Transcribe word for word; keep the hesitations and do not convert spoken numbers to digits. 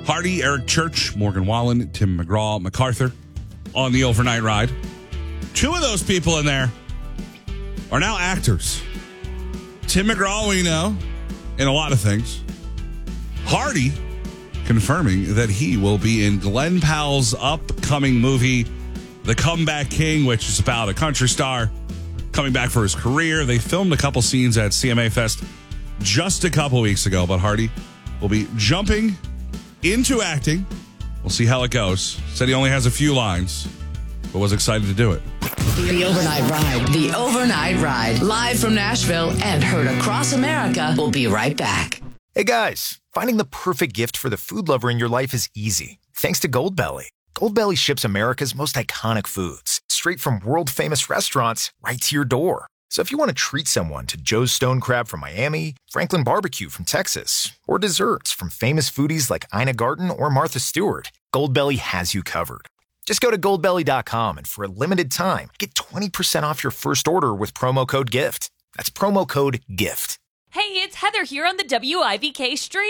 Hardy, Eric Church, Morgan Wallen, Tim McGraw, MacArthur on the overnight ride. Two of those people in there are now actors. Tim McGraw, we know, in a lot of things. Hardy confirming that he will be in Glenn Powell's upcoming movie, The Comeback King, which is about a country star coming back for his career. They filmed a couple scenes at C M A Fest just a couple weeks ago, but Hardy will be jumping into acting. We'll see how it goes. Said he only has a few lines, but was excited to do it. The Overnight Ride. The Overnight Ride. Live from Nashville and heard across America. We'll be right back. Hey guys, finding the perfect gift for the food lover in your life is easy. Thanks to Goldbelly. Goldbelly ships America's most iconic foods straight from world-famous restaurants right to your door. So if you want to treat someone to Joe's Stone Crab from Miami, Franklin Barbecue from Texas, or desserts from famous foodies like Ina Garten or Martha Stewart, Goldbelly has you covered. Just go to goldbelly dot com and for a limited time, get twenty percent off your first order with promo code GIFT. That's promo code GIFT. Hey, it's Heather here on the W I V K stream.